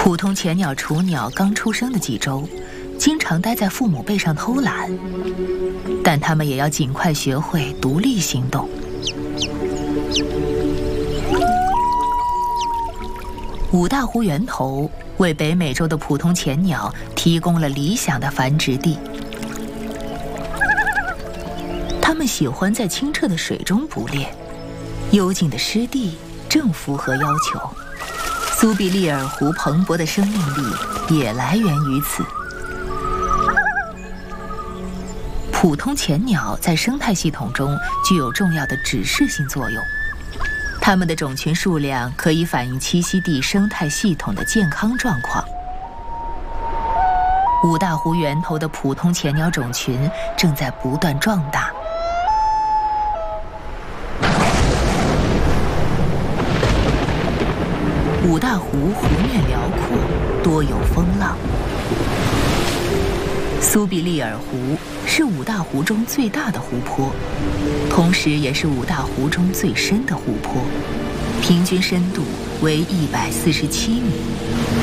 普通浅鸟雏鸟刚出生的几周，经常待在父母背上偷懒，但它们也要尽快学会独立行动。五大湖源头为北美洲的普通浅鸟提供了理想的繁殖地。它们喜欢在清澈的水中捕猎，幽静的湿地正符合要求。苏必利尔湖蓬勃的生命力也来源于此。普通浅鸟在生态系统中具有重要的指示性作用，它们的种群数量可以反映栖息地生态系统的健康状况。五大湖源头的普通浅鸟种群正在不断壮大。五大湖湖面辽阔，多有风浪。苏必利尔湖是五大湖中最大的湖泊，同时也是五大湖中最深的湖泊，平均深度为147米。